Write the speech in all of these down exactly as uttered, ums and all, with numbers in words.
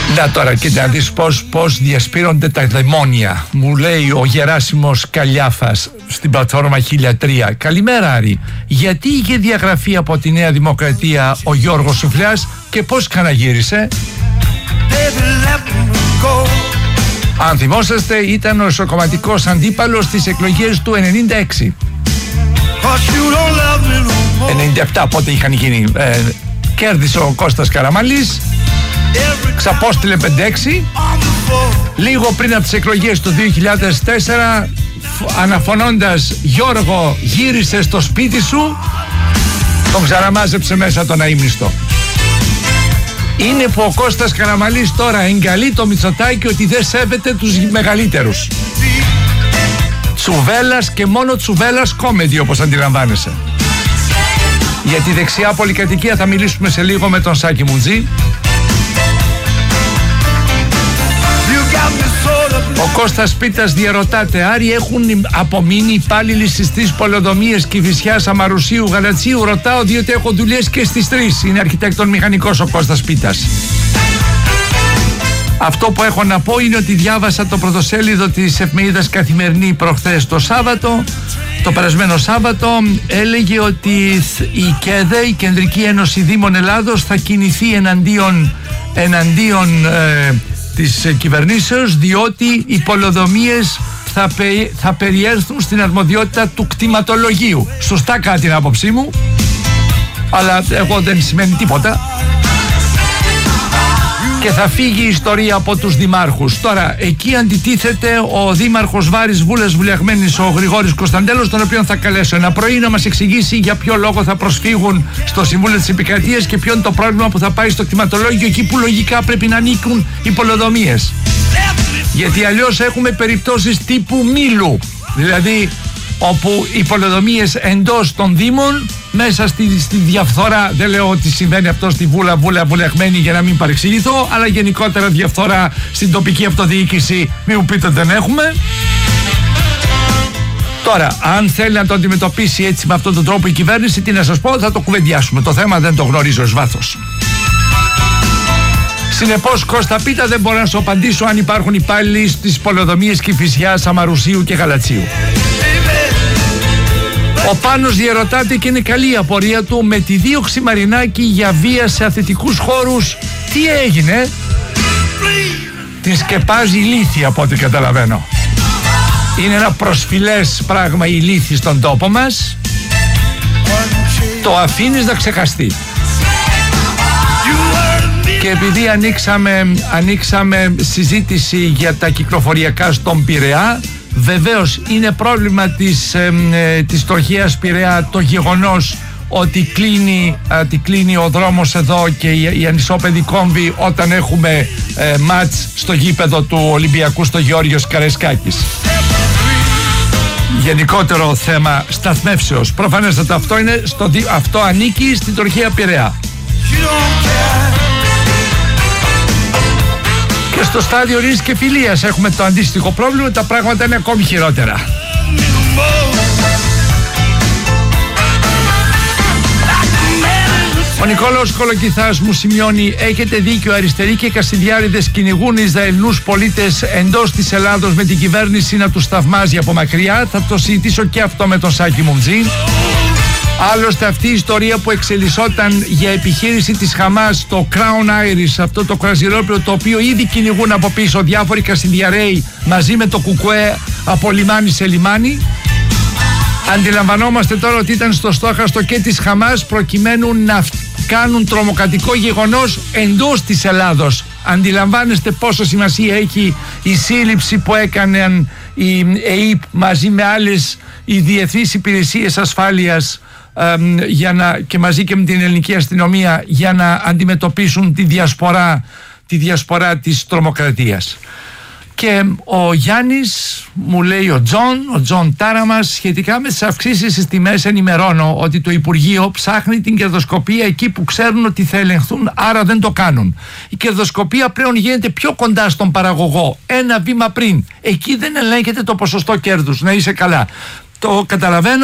Να τώρα και να δεις πώς, πώς διασπείρονται τα δαιμόνια. Μου λέει ο Γεράσιμος Καλιάφας στην πλατφόρμα χίλια τρία. Καλημέρα Άρη. Γιατί είχε διαγραφεί από τη Νέα Δημοκρατία ο Γιώργος Σουφλιάς και πώς ξαναγύρισε? Αν θυμόσαστε, ήταν ο ισοκομματικός αντίπαλος στις εκλογές του ενενήντα έξι. ενενήντα επτά πότε είχαν γίνει. ε, Κέρδισε ο Κώστας Καραμανλής, ξαπόστειλε πέντε έξι. Λίγο πριν από τις εκλογές του δύο χιλιάδες τέσσερα, αναφωνώντας «Γιώργο, γύρισε στο σπίτι σου», τον ξαναμάζεψε μέσα τον αείμνηστο. Είναι που ο Κώστας Καραμανλής τώρα εγκαλεί το Μητσοτάκη ότι δεν σέβεται τους μεγαλύτερους. Τσουβέλας και μόνο τσουβέλας κόμεντι, όπως αντιλαμβάνεσαι. Για τη δεξιά πολυκατοικία θα μιλήσουμε σε λίγο με τον Σάκη Μουτζή. Ο Κώστας Πίτας διαρωτάται, Άρη, έχουν απομείνει υπάλληλοι στις τρεις πολεοδομίες Κηφισιάς, Αμαρουσίου, Γαλατσίου? Ρωτάω διότι έχω δουλειές και στις τρεις. Είναι αρχιτέκτον μηχανικός ο Κώστας Πίτας. Αυτό που έχω να πω είναι ότι διάβασα το πρωτοσέλιδο της εφημερίδας Καθημερινή προχθές το Σάββατο. Το περασμένο Σάββατο έλεγε ότι η ΚΕΔΕ, η Κεντρική Ένωση Δήμων Ελλάδος, θα κινηθεί εναντίον, εναντίον ε, της κυβερνήσεως, διότι οι πολεοδομίες θα, πε, θα περιέλθουν στην αρμοδιότητα του κτηματολογίου. Σωστά κατά την άποψή μου, αλλά εγώ δεν σημαίνει τίποτα. Και θα φύγει η ιστορία από τους δημάρχους. Τώρα, εκεί αντιτίθεται ο δήμαρχος Βάρης Βούλας Βουλιαγμένης, ο Γρηγόρης Κωνσταντέλος, τον οποίον θα καλέσω ένα πρωί να μας εξηγήσει για ποιο λόγο θα προσφύγουν στο Συμβούλιο της Επικρατείας και ποιο είναι το πρόβλημα που θα πάει στο κτηματολόγιο, εκεί που λογικά πρέπει να ανήκουν οι πολεοδομίες. Γιατί αλλιώς έχουμε περιπτώσεις τύπου Μήλου, δηλαδή όπου οι πολεοδομίες εντός των δήμων, μέσα στη, στη διαφθορά, δεν λέω ότι συμβαίνει αυτό στη Βούλα Βούλα Βουλιαγμένη για να μην παρεξηγηθώ, αλλά γενικότερα διαφθορά στην τοπική αυτοδιοίκηση, μην μου πείτε δεν έχουμε. Τώρα, αν θέλει να το αντιμετωπίσει έτσι με αυτόν τον τρόπο η κυβέρνηση, τι να σας πω, θα το κουβεντιάσουμε. Το θέμα δεν το γνωρίζω εις βάθος. Συνεπώς, Κώστα Πίτα, δεν μπορώ να σου απαντήσω αν υπάρχουν υπάλληλοι στις πολεοδομίες Κηφισιάς, Αμαρουσίου και Γαλατσίου. Ο Πάνος διαρωτάται και είναι καλή η απορία του, με τη δίωξη Μαρινάκη για βία σε αθλητικούς χώρους, τι έγινε? Την σκεπάζει η λύθη από ό,τι καταλαβαίνω. Είναι ένα προσφυλές πράγμα η λύθη στον τόπο μας. Το αφήνεις να ξεχαστεί. Και επειδή ανοίξαμε, ανοίξαμε συζήτηση για τα κυκλοφοριακά στον Πειραιά, βεβαίως είναι πρόβλημα της, ε, ε, της τροχέας Πειραιά το γεγονός ότι κλείνει, ε, κλείνει ο δρόμος εδώ και η, η ανισόπεδη κόμβη όταν έχουμε ε, μάτς στο γήπεδο του Ολυμπιακού στο Γεώργιος Καραϊσκάκης. Γενικότερο θέμα σταθμεύσεως. Προφανέστατα αυτό, είναι στο, αυτό ανήκει στην τροχέα Πειραιά. Και στο στάδιο Ρήνης και Φιλίας έχουμε το αντίστοιχο πρόβλημα, τα πράγματα είναι ακόμη χειρότερα. Ο Νικόλαος Κολοκυθάς μου σημειώνει, έχετε δίκιο, αριστεροί και κασιδιάριδες κυνηγούν Ισραηλινούς πολίτες εντός της Ελλάδος με την κυβέρνηση να τους θαυμάζει από μακριά. Θα το συζητήσω και αυτό με τον Σάκη Μουτζή. Άλλωστε αυτή η ιστορία που εξελισσόταν για επιχείρηση της Χαμάς, το Crown Irish, αυτό το κρασιρόπλαιο το οποίο ήδη κυνηγούν από πίσω διάφοροι κασιδιαρέοι μαζί με το κουκουέ από λιμάνι σε λιμάνι. Αντιλαμβανόμαστε τώρα ότι ήταν στο στόχαστο και της Χαμάς προκειμένου να κάνουν τρομοκρατικό γεγονός εντός της Ελλάδος. Αντιλαμβάνεστε πόσο σημασία έχει η σύλληψη που έκαναν η ΕΕΠ μαζί με άλλες οι διεθνείς υπηρεσίες ασφάλειας ε, για να, και μαζί και με την ελληνική αστυνομία για να αντιμετωπίσουν τη διασπορά, τη διασπορά της τρομοκρατίας. Και ο Γιάννης μου λέει, ο Τζον, ο Τζον Τάραμας, σχετικά με τις αυξήσεις στις τιμές ενημερώνω ότι το Υπουργείο ψάχνει την κερδοσκοπία εκεί που ξέρουν ότι θα ελεγχθούν, άρα δεν το κάνουν. Η κερδοσκοπία πλέον γίνεται πιο κοντά στον παραγωγό, ένα βήμα πριν. Εκεί δεν ελέγχεται το ποσοστό κέρδους, να είσαι καλά. Το καταλαβαίνω.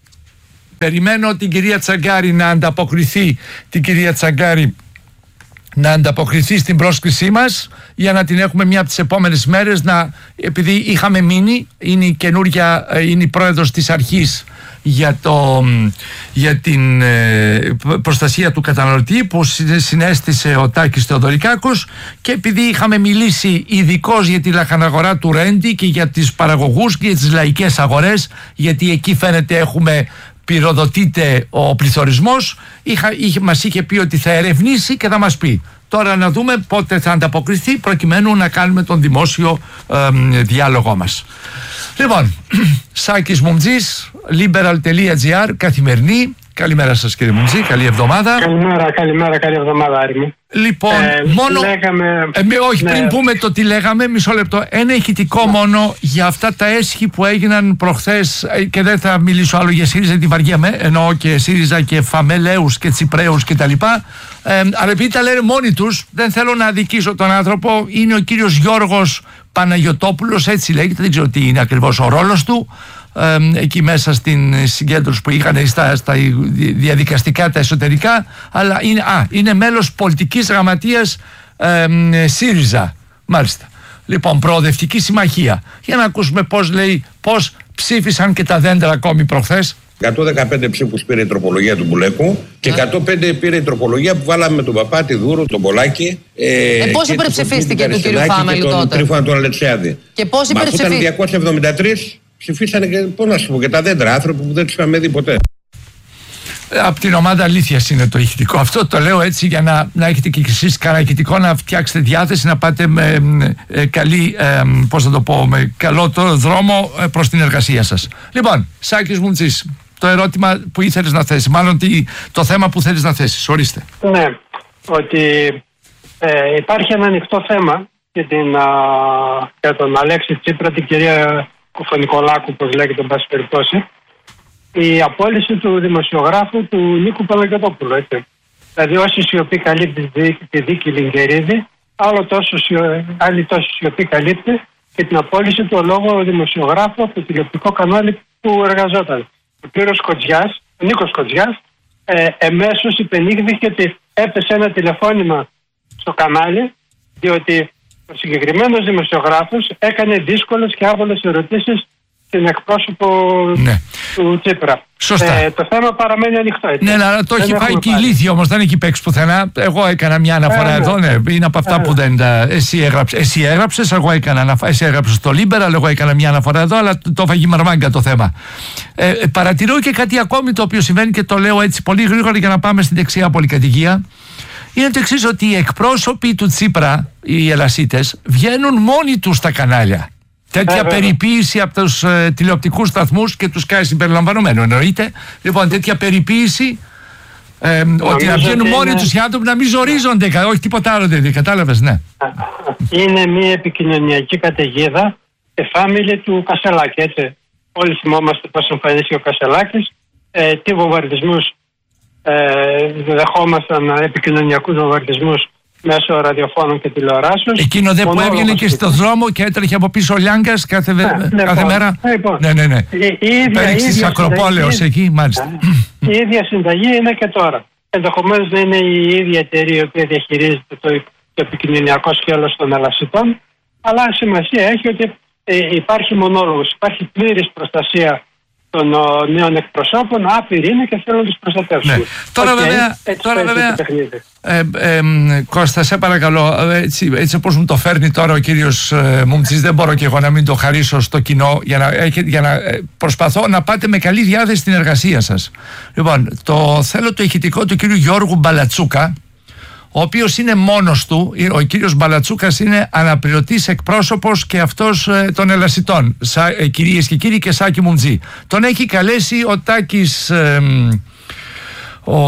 Περιμένω την κυρία Τσαγκάρη να ανταποκριθεί, την κυρία Τσαγκάρη να ανταποκριθεί στην πρόσκλησή μας για να την έχουμε μια από τις επόμενες μέρες, να, επειδή είχαμε μείνει, είναι η καινούρια, είναι η πρόεδρος της αρχής για, το, για την ε, προστασία του καταναλωτή που συνέστησε ο Τάκης Θεοδωρικάκος, και επειδή είχαμε μιλήσει ειδικώς για τη λαχαναγορά του Ρέντι και για τις παραγωγούς και για τις λαϊκές αγορές, γιατί εκεί φαίνεται έχουμε πυροδοτείται ο πληθωρισμός, είχα, είχε, μας είχε πει ότι θα ερευνήσει και θα μας πει. Τώρα να δούμε πότε θα ανταποκριθεί προκειμένου να κάνουμε τον δημόσιο ε, διάλογό μας. Λοιπόν, Σάκης Μουμτζής, liberal.gr, καθημερινή. Καλημέρα σας κύριε Μουμτζή, καλή εβδομάδα. Καλημέρα, καλημέρα, καλή εβδομάδα Άρη μου. Λοιπόν, ε, μόνο, λέγαμε... ε, όχι ναι. πριν πούμε το τι λέγαμε, μισό λεπτό, ένα ηχητικό ναι. μόνο για αυτά τα έσχη που έγιναν προχθές, και δεν θα μιλήσω άλλο για ΣΥΡΙΖΑ, γιατί βαριέμαι, εννοώ και ΣΥΡΙΖΑ και Φαμελαίους και Τσιπραίους και τα λοιπά, ε, αλλά επειδή τα λένε μόνοι τους, δεν θέλω να αδικήσω τον άνθρωπο. Είναι ο κύριος Γιώργος Παναγιωτόπουλος, έτσι λέγεται, δεν ξέρω τι είναι ακριβώς ο ρόλος του, Ε, εκεί μέσα στην συγκέντρωση που είχαν στα, στα διαδικαστικά, τα εσωτερικά, αλλά είναι, α, είναι μέλος πολιτικής γραμματείας ε, ΣΥΡΙΖΑ, μάλιστα. Λοιπόν, προοδευτική συμμαχία. Για να ακούσουμε πώς λέει, πώς ψήφισαν και τα δέντρα ακόμη προχθές. εκατόν δεκαπέντε ψήφους πήρε η τροπολογία του Μπουλέκου και εκατόν πέντε πήρε η τροπολογία που βάλαμε με τον Παπάτη, Δούρου, τον Πολάκη. Ε, ε, πώς υπερψηφίστηκε του κ. Φάμελου τότε? Τον Τρίφωνα τον Αλεξιάδη. Και πώς υπερψηφίστηκε? Μα διακόσια εβδομήντα τρία ψηφίσανε και, πώς να σου πω, και τα δέντρα, άνθρωποι που δεν τους είχαμε δει ποτέ. Από την ομάδα Αλήθειας είναι το ηχητικό. Αυτό το λέω έτσι για να, να έχετε και εσείς κανένα ηχητικό, να φτιάξετε διάθεση, να πάτε με ε, καλή, ε, πώς θα το πω, με καλό το δρόμο ε, προς την εργασία σας. Λοιπόν, Σάκης Μουμτζής, το ερώτημα που ήθελες να θέσεις, μάλλον το θέμα που θέλεις να θέσεις, ορίστε. Ναι, ότι ε, υπάρχει ένα ανοιχτό θέμα για, την, α, για τον Αλέξη Τσίπρα, την κυρία Κουφονικολάκου, όπως λέγεται, εν πάση περιπτώσει, η απόλυση του δημοσιογράφου του Νίκου Παναγιωτόπουλου. Έτσι. Δηλαδή, όσοι σιωπή καλύπτει τη δίκη Λιγκερίδη, άλλο τόσο, άλλη τόσο σιωπή καλύπτει και την απόλυση του λόγω δημοσιογράφου από το τηλεοπτικό κανάλι που εργαζόταν. Ο κύριος Κοτζιάς, ο Νίκος Κοτζιάς, ε, εμέσως υπενήχθηκε ότι έπεσε ένα τηλεφώνημα στο κανάλι, διότι ο συγκεκριμένος δημοσιογράφος έκανε δύσκολες και άβολες ερωτήσεις στην εκπρόσωπο ναι. του Τσίπρα. Σωστά. Ε, το θέμα παραμένει ανοιχτό. Έτσι. Ναι, αλλά το δεν έχει φάει και ηλίθιο όμως, δεν έχει παίξει πουθενά. Εγώ έκανα μια αναφορά ε, εδώ, ναι. ναι. Είναι από αυτά ε, που δεν. Εσύ έγραψες, εσύ έγραψες, εγώ έκανα αναφορά. Εσύ έγραψες στο Liberal, εγώ έκανα μια αναφορά εδώ, αλλά το φαγεί μαρμάγκα το θέμα. Ε, παρατηρώ και κάτι ακόμη το οποίο συμβαίνει και το λέω έτσι πολύ γρήγορα για να πάμε στην δεξιά πολυκατοικία. Είναι το εξής, ότι οι εκπρόσωποι του Τσίπρα, οι ελασίτες, βγαίνουν μόνοι τους στα κανάλια. Τέτοια ε, περιποίηση από τους ε, τηλεοπτικούς σταθμούς και τους ΚΑΕ συμπεριλαμβανομένου, εννοείται. Λοιπόν, τέτοια περιποίηση ε, ότι να βγαίνουν μόνοι είναι... τους οι άνθρωποι να μην ζορίζονται, όχι τίποτα άλλο δεν κατάλαβες, ναι. Είναι μια επικοινωνιακή καταιγίδα εφάμιλη του Κασελάκη, έτσι. Όλοι θυμόμαστε πώς εμφανίστηκε ο Κασελάκης, ε, τι βομβαρδισμούς ε, δεχόμασταν, επικοινωνιακούς βομβαρδισμούς μέσω ραδιοφώνων και τηλεοράσεων. Εκείνο δε που έβγαινε και στο δρόμο και έτρεχε από πίσω ο Λιάγκας κάθε, ναι, ναι, κάθε μέρα. Λοιπόν, ναι, ναι, ναι. Πέριξε της Ακροπόλεως εκεί, μάλιστα. Η ίδια συνταγή είναι και τώρα. Ενδεχομένως δεν είναι η ίδια εταιρεία η οποία διαχειρίζεται το, το επικοινωνιακό σκέλος των ελασιτών, αλλά σημασία έχει ότι ε, υπάρχει μονόλογος, υπάρχει πλήρης προστασία των ο, νέων εκπροσώπων, άπειροι είναι και θέλουν να τους προστατεύσουν. Ναι. Τώρα okay, βέβαια, έτσι τώρα βέβαια ε, ε, ε, Κώστα, σε παρακαλώ, έτσι, έτσι όπως μου το φέρνει τώρα ο κύριος ε, Μουμτζής, δεν μπορώ και εγώ να μην το χαρίσω στο κοινό, για να, για να ε, προσπαθώ να πάτε με καλή διάθεση στην εργασία σας. Λοιπόν, το θέλω το ηχητικό του κύριου Γιώργου Μπαλατσούκα, ο οποίος είναι μόνος του. Ο κύριος Μπαλατσούκας είναι αναπληρωτής εκπρόσωπος και αυτός ε, των ελασιτών, Σα, ε, κυρίες και κύριοι, και Σάκη Μουμτζή. Τον έχει καλέσει ο Τάκης ε, ο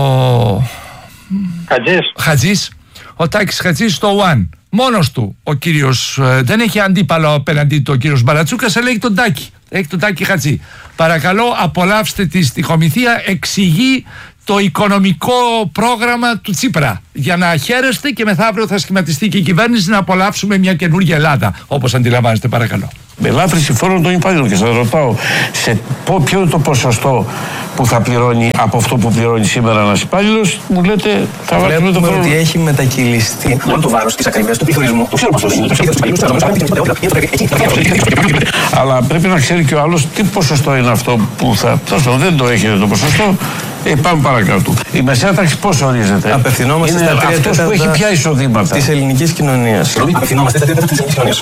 Χατζής. Χατζής, ο Τάκης Χατζής στο One. Μόνος του ο κύριος, ε, δεν έχει αντίπαλο απέναντί του ο κύριος Μπαλατσούκας, αλλά έχει τον Τάκη. Έχει τον Τάκη Χατζή. Παρακαλώ, απολαύστε τη στιχομηθεία, εξηγεί το οικονομικό πρόγραμμα του Τσίπρα. Για να χαίρεστε και μεθαύριο θα σχηματιστεί και η κυβέρνηση να απολαύσουμε μια καινούργια Ελλάδα. Όπως αντιλαμβάνεστε, παρακαλώ. Ελάφρυνση φόρων των υπαλλήλων. Και σας ρωτάω, σε ποιο είναι το ποσοστό που θα πληρώνει από αυτό που πληρώνει σήμερα ένας υπάλληλος? Μου λέτε, θα βάλουμε το φόρο. Ότι έχει μετακυλιστεί όλο το βάρος της ακρίβειας του πληθωρισμού. Το ξέρουμε αυτό. Αλλά πρέπει να ξέρει και ο άλλος τι ποσοστό είναι αυτό που θα. Τόσο δεν το έχετε το ποσοστό. Ε, πάμε παρακάτω. Η μεσαία τάξη πώς ορίζεται? Απευθυνόμαστε στα τρία αυτός που έχει πια εισοδήματα της ελληνικής κοινωνίας. Απευθυνόμαστε στα τρία τέταρτα της ελληνικής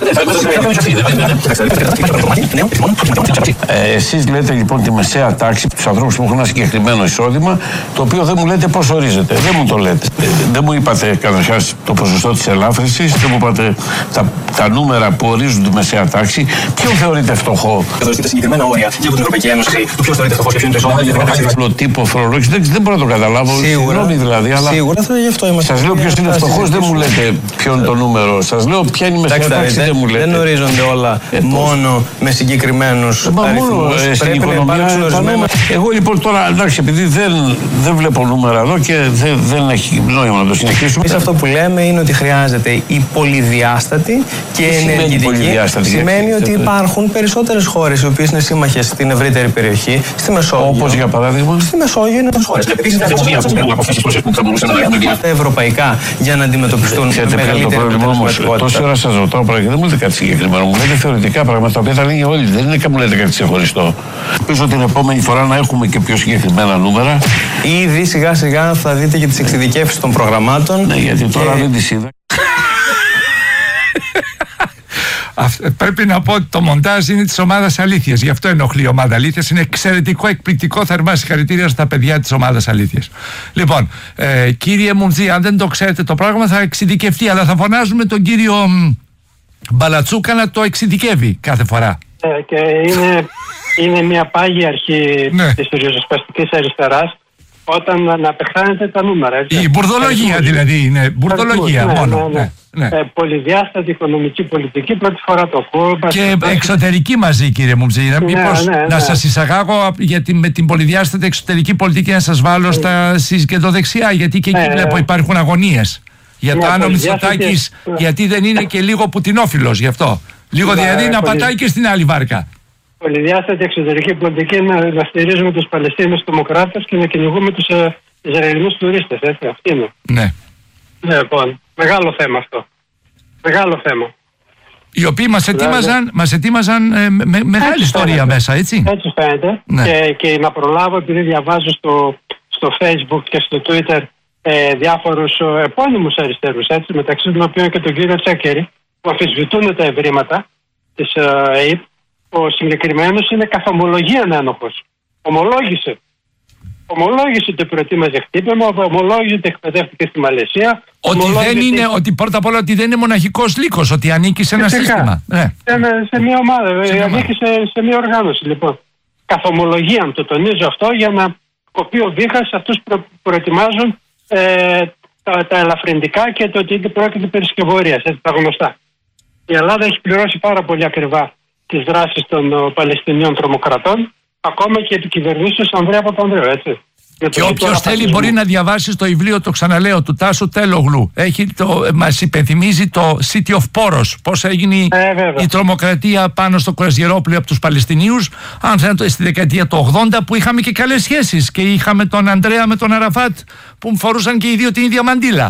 κοινωνίας. Ε, εσείς λέτε λοιπόν τη μεσαία τάξη, τους ανθρώπους που έχουν ένα συγκεκριμένο εισόδημα, το οποίο δεν μου λέτε πώς ορίζεται. Δεν μου το λέτε. Ε, δεν μου είπατε καταρχάς το ποσοστό της ελάφρυνσης, δεν μου είπατε τα, τα νούμερα που ορίζουν τη μεσαία τάξη. Ποιον θεωρείτε φτωχό? Δώσετε συγκεκριμένα όρια για την Ευρωπαϊκή Ένωση. Ποιο θεωρείται φτωχό και ποιο είναι το εισόδημα. Δεν, δεν μπορώ να το καταλάβω. Σίγουρα, δηλαδή, αλλά σίγουρα θα γι' αυτό είμαστε. Σας λέω ποιος είναι φτωχός, δεν μου λέτε ποιο είναι το νούμερο. Σας λέω ποια είναι η μεσαία τάξη, δεν μου λέτε. Δεν ορίζονται όλα ε, μόνο με συγκεκριμένους αριθμούς. Ε, Πρέπει να υπάρξουν ορισμένα. Εγώ λοιπόν τώρα, εντάξει, επειδή δεν, δεν βλέπω νούμερα εδώ και δεν, δεν έχει νόημα να το συνεχίσουμε. Εμείς αυτό που λέμε είναι ότι χρειάζεται η πολυδιάστατη και ενεργητική. Σημαίνει ότι υπάρχουν περισσότερες χώρες οι οποίες είναι σύμμαχες στην ευρύτερη περιοχή, στη Μεσόγειο. Όπως για παράδειγμα. Στη Μεσόγειο είναι χώρες. Τα ευρωπαϊκά για να αντιμετωπιστούν με μεγαλύτερη αποτελεσματικότητα. Τόση ώρα σας ρωτάω πράγματα, δεν μου λέτε κάτι συγκεκριμένο. Μου λέτε θεωρητικά πράγματα τα οποία τα λένε όλοι. Δεν είναι μου λέτε κάτι ξεχωριστό. Ελπίζω την επόμενη φορά να έχουμε και πιο συγκεκριμένα νούμερα. Ήδη σιγά σιγά θα δείτε και τις εξειδικεύσεις των προγραμμάτων. Ναι, γιατί τώρα δεν τις είδα. Πρέπει να πω ότι το μοντάζ είναι της ομάδας Αλήθειας. Γι' αυτό ενοχλεί η ομάδα Αλήθειας. Είναι εξαιρετικό, εκπληκτικό. Θερμά συγχαρητήρια στα παιδιά της ομάδας Αλήθειας. Λοιπόν, ε, κύριε Μουντζή, αν δεν το ξέρετε το πράγμα θα εξειδικευτεί. Αλλά θα φωνάζουμε τον κύριο Μπαλατσούκα να το εξειδικεύει κάθε φορά. Ε, και είναι, είναι μια πάγια αρχή ναι. της ριζοσπαστικής αριστεράς. Όταν να πεχάνετε τα νούμερα. Έτσι. Η μπουρδολογία δηλαδή είναι. Μπουρδολογία ναι, μόνο. Ναι, ναι. Ναι. Ε, πολυδιάστατη οικονομική πολιτική, πρώτη φορά το κόμμα. Και εξωτερική μαζί, κύριε Μουμτζή. Ναι, μήπως ναι, ναι. να σας εισαγάγω γιατί με την πολυδιάστατη εξωτερική πολιτική να σας βάλω στα κεντροδεξιά, γιατί και εκεί ναι, βλέπω υπάρχουν αγωνίες. Για ναι, το αν ο Μητσοτάκης, ναι. γιατί δεν είναι και λίγο πουτινόφιλος γι' αυτό. Λίγο ναι, δηλαδή να πολυ... πατάει και στην άλλη βάρκα. Πολυδιάστατη εξωτερική πολιτική να, να στηρίζουμε τους Παλαιστίνιους δημοκράτες και να κυνηγούμε τους ε, Ισραηλινούς τουρίστες. Έτσι, αυτή είναι. Ναι. Λοιπόν, μεγάλο θέμα αυτό. Μεγάλο θέμα. Οι οποίοι μας ετοίμαζαν, μας ετοίμαζαν ε, με, με, μεγάλη έτσι ιστορία φαίνεται. Μέσα, έτσι. Έτσι φαίνεται. Ναι. Και, και να προλάβω, επειδή διαβάζω στο, στο Facebook και στο Twitter ε, διάφορους ε, επώνυμους αριστερούς, έτσι, μεταξύ των οποίων και τον κύριο Τσέκερη, που αμφισβητούν τα ευρήματα της ε, ΕΕΠ. Ο συγκεκριμένος είναι καθ' ομολογίαν ένοχος. Ομολόγησε. Ομολόγησε ότι προετοίμαζε χτύπημα, ομολόγησε ότι εκπαιδεύτηκε στη Μαλαισία. Ότι δεν είναι, ότι... ότι πρώτα απ' όλα ότι δεν είναι μοναχικός λύκος, ότι ανήκει σε ένα Φυσικά. σύστημα. Ναι. Σε, σε μια ομάδα, σε ανήκει σε, σε μια οργάνωση λοιπόν. Καθ' ομολογίαν το τονίζω αυτό για να κοπεί ο βήχας σε αυτούς που προετοιμάζουν ε, τα, τα ελαφρυντικά και το ότι πρόκειται περί σκευωρίας, έτσι, τα γνωστά. Η Ελλάδα έχει πληρώσει πάρα πολύ ακριβά τις δράσεις των uh, Παλαιστινίων τρομοκρατών, ακόμα και του κυβερνήσεως Ανδρέα Παπανδρέου, έτσι. Και όποιος θέλει μπορεί να διαβάσει στο βιβλίο, το ξαναλέω, του Τάσου Τέλογλου. Έχει το, μας υπενθυμίζει το City of Poros, πώς έγινε ε, η τρομοκρατία πάνω στο Κουρασγερόπουλο από τους Παλαιστινίους, αν θέλετε στη δεκαετία του ογδόντα, που είχαμε και καλές σχέσεις και είχαμε τον Ανδρέα με τον Αραφάτ που φορούσαν και οι δύο την ίδια μαντήλα.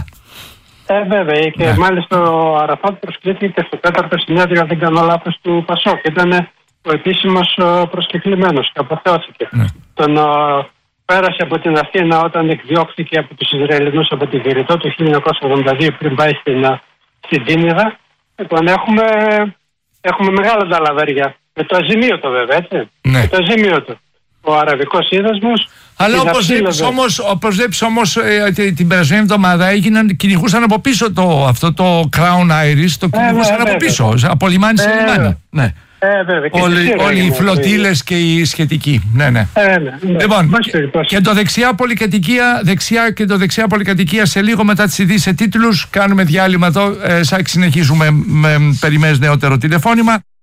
Ε, βέβαια, και ναι. μάλιστα ο Αραφάτ προσκλήθηκε στο τέταρτο συνέδριο, αν δεν κάνω λάθος, του Πασόκ. Ήταν ο επίσημος προσκεκλημένος και αποθεώθηκε. Ναι. Τον ο, πέρασε από την Αθήνα όταν εκδιώχθηκε από τους Ισραηλινούς από τη Βηρητό το χίλια εννιακόσια ογδόντα δύο πριν πάει στην, στην Τίνιδα. Λοιπόν, έχουμε, έχουμε μεγάλα τα λαβέρια. Με το αζημίωτο βέβαια, έτσι. Ναι. Με το αζημίωτο. Ο Αραβικός Σύνδεσμος. Αλλά όπως βλέπεις όμως, όπως βλέπεις όμως ε, την περασμένη εβδομάδα έγιναν, κυνηγούσαν από πίσω το, αυτό το Crown Iris, το κυνηγούσαν ε, από πίσω, από λιμάνι σε λιμάνι. Ναι. Ε, βέβαια, όλοι όλοι οι φλωτήλες και οι σχετικοί. Ναι, ναι. Ε, ναι, ναι. Λοιπόν, και, και το δεξιά πολυκατοικία, δεξιά και το δεξιά πολυκατοικία σε λίγο μετά τις ειδήσεις σε τίτλους. Κάνουμε διάλειμμα εδώ, ε, σαν συνεχίζουμε με περιμένεις νεότερο τηλεφώνημα.